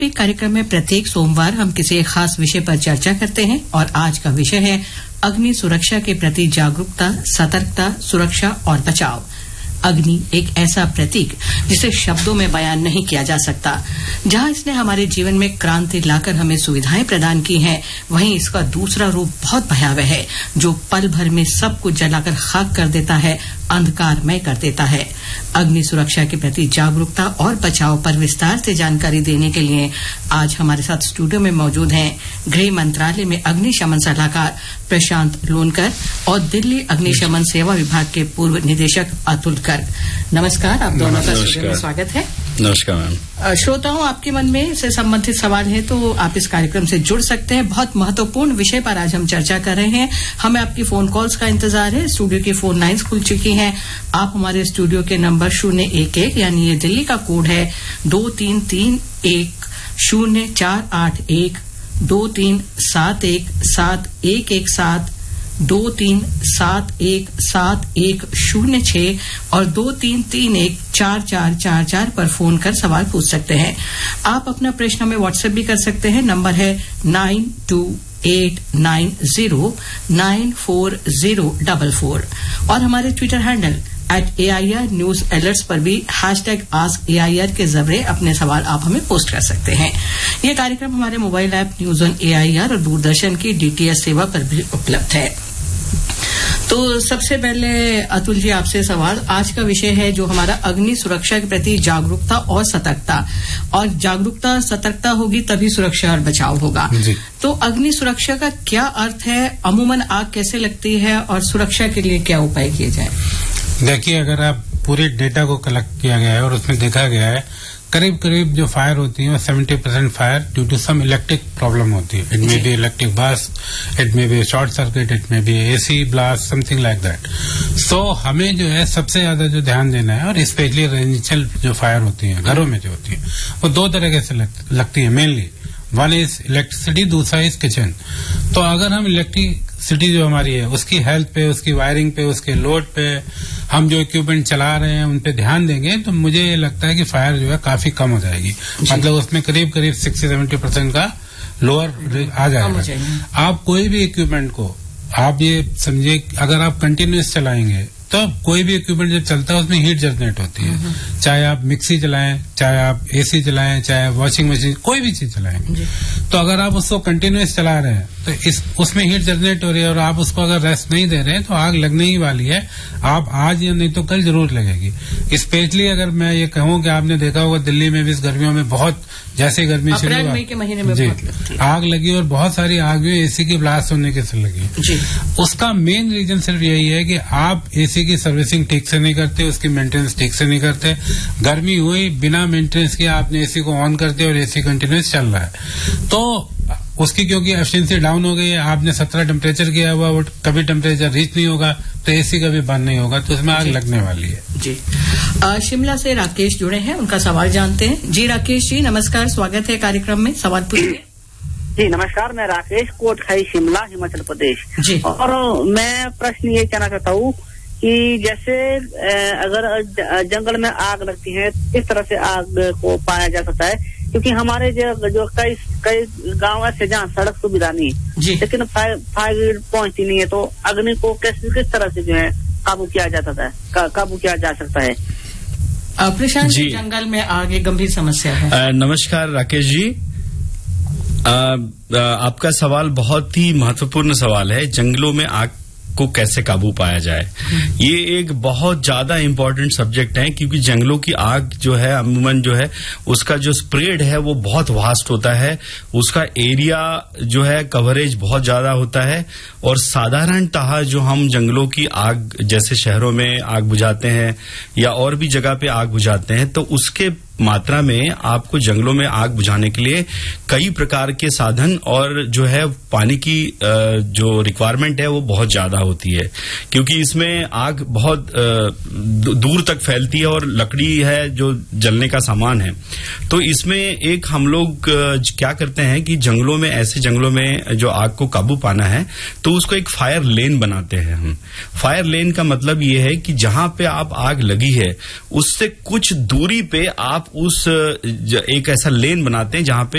कार्यक्रम में प्रत्येक सोमवार हम किसी एक खास विषय पर चर्चा करते हैं और आज का विषय है अग्नि सुरक्षा के प्रति जागरूकता, सतर्कता, सुरक्षा और बचाव। अग्नि एक ऐसा प्रतीक जिसे शब्दों में बयान नहीं किया जा सकता। जहां इसने हमारे जीवन में क्रांति लाकर हमें सुविधाएं प्रदान की हैं, वहीं इसका दूसरा रूप बहुत भयावह है जो पल भर में सब कुछ जलाकर खाक कर देता है, अंधकारमय कर देता है। अग्नि सुरक्षा के प्रति जागरूकता और बचाव पर विस्तार से जानकारी देने के लिए आज हमारे साथ स्टूडियो में मौजूद हैं गृह मंत्रालय में अग्निशमन सलाहकार प्रशांत लोनकर और दिल्ली अग्निशमन सेवा विभाग के पूर्व निदेशक अतुल गर्ग। नमस्कार, आप दोनों का स्टूडियो में स्वागत है। नमस्कार मैम। श्रोताओं, आपके मन में से संबंधित सवाल है तो आप इस कार्यक्रम से जुड़ सकते हैं। बहुत महत्वपूर्ण विषय पर आज हम चर्चा कर रहे हैं। हमें आपकी फोन कॉल्स का इंतजार है। स्टूडियो की फोन लाइन्स खुल चुकी हैं। आप हमारे स्टूडियो के नंबर 011 यानी ये दिल्ली का कोड है 23310481 23717117 23717106 और 23314444 पर फोन कर सवाल पूछ सकते हैं। आप अपना प्रश्न हमें व्हाट्सएप भी कर सकते हैं। नंबर है 9289094044 और हमारे Twitter handle @AIR News Alerts पर भी #AskAIR के जरिए अपने सवाल आप हमें पोस्ट कर सकते हैं। यह कार्यक्रम हमारे mobile app news on AIR और दूरदर्शन की DTH सेवा पर भी उपलब्ध है। तो सबसे पहले अतुल जी आपसे सवाल। आज का विषय है जो हमारा अग्नि सुरक्षा के प्रति जागरूकता और सतर्कता। और जागरूकता सतर्कता होगी तभी सुरक्षा और बचाव होगा। तो अग्नि सुरक्षा का क्या अर्थ है? अमूमन आग कैसे लगती है और सुरक्षा के लिए क्या उपाय किए जाए? देखिए, अगर आप पूरे डेटा को कलेक्ट किया गया है और उसमें देखा गया है करीब करीब जो फायर होती है 70% fire due to some electric problem होती है। It may be electric burst, it may be short circuit, it may be AC blast, something like that. सो हमें जो है सबसे ज्यादा जो ध्यान देना है, और स्पेशली रेजिडेंशियल जो फायर होती है घरों में जो होती है वो दो तरीके से लगती है मेनली। वन इज इलेक्ट्रिसिटी, दूसरा इज किचन। तो अगर हम इलेक्ट्रिसिटी जो हमारी है उसकी हेल्थ पे, उसकी वायरिंग पे, उसके लोड पे, हम जो इक्विपमेंट चला रहे हैं उन पे ध्यान देंगे तो मुझे ये लगता है कि फायर जो है काफी कम हो जाएगी। मतलब उसमें करीब करीब 60-70% का लोअर आ जाएगा। आप कोई भी इक्विपमेंट को आप ये समझिए, अगर आप कंटिन्यूस चलाएंगे तो कोई भी इक्विपमेंट जब चलता है उसमें हीट जनरेट होती है। चाहे आप मिक्सी चलाएं, चाहे आप AC चलाएं, चाहे वॉशिंग मशीन, कोई भी चीज चलाएं, तो अगर आप उसको कंटिन्यूस चला रहे हैं तो उसमें हीट जनरेट हो रही है और आप उसको अगर रेस्ट नहीं दे रहे हैं तो आग लगने ही वाली है। आप आज या नहीं तो कल जरूर लगेगी। स्पेशली अगर मैं ये कहूँ कि आपने देखा होगा दिल्ली में भी इस गर्मियों में बहुत, जैसे गर्मी शुरू हुई, मई के महीने में बहुत लगती है आग लगी और बहुत सारी आग भी AC की ब्लास्ट होने के से लगी। उसका मेन रीजन सिर्फ यही है कि आप AC की सर्विसिंग ठीक से नहीं करते, उसकी मेंटेनेंस ठीक से नहीं करते। गर्मी हुई, बिना मेंटेनेंस के आपने AC को ऑन कर दिया और AC कंटिन्यूस चल रहा है तो उसकी क्योंकि एफिशिएंसी डाउन हो गई है, आपने 17 टेम्परेचर किया हुआ, वो कभी टेम्परेचर रीच नहीं होगा तो AC कभी बंद नहीं होगा, तो उसमें आग लगने वाली है। जी, शिमला से राकेश जुड़े हैं, उनका सवाल जानते हैं। जी राकेश जी, नमस्कार, स्वागत है कार्यक्रम में, सवाल पूछिए। जी नमस्कार, मैं राकेश, कोटखाई, शिमला, हिमाचल प्रदेश जी। और मैं प्रश्न ये कहना चाहता हूँ कि जैसे अगर जंगल में आग लगती है किस तरह से आग को पाया जा सकता है, क्योंकि हमारे जो कई गाँव ऐसे जहाँ सड़क सुविधा नहीं, लेकिन फायर पहुंचती नहीं है, तो अग्नि को किस तरह से जो है काबू किया जा सकता है? प्रशांत जी, जंगल में आग एक गंभीर समस्या है। नमस्कार राकेश जी, आपका सवाल बहुत ही महत्वपूर्ण सवाल है। जंगलों में आग को कैसे काबू पाया जाए, ये एक बहुत ज्यादा इम्पोर्टेंट सब्जेक्ट है, क्योंकि जंगलों की आग जो है अमूमन जो है उसका जो स्प्रेड है वो बहुत वास्ट होता है, उसका एरिया जो है कवरेज बहुत ज्यादा होता है। और साधारणतः जो हम जंगलों की आग जैसे शहरों में आग बुझाते हैं या और भी जगह पे आग बुझाते हैं, तो उसके मात्रा में आपको जंगलों में आग बुझाने के लिए कई प्रकार के साधन और जो है पानी की जो रिक्वायरमेंट है वो बहुत ज्यादा होती है, क्योंकि इसमें आग बहुत दूर तक फैलती है और लकड़ी है जो जलने का सामान है। तो इसमें एक हम लोग क्या करते हैं कि जंगलों में, ऐसे जंगलों में जो आग को काबू पाना है तो उसको एक फायर लेन बनाते हैं हम। फायर लेन का मतलब ये है कि जहां पे आप आग लगी है उससे कुछ दूरी पे आप आप एक ऐसा लेन बनाते हैं जहां पे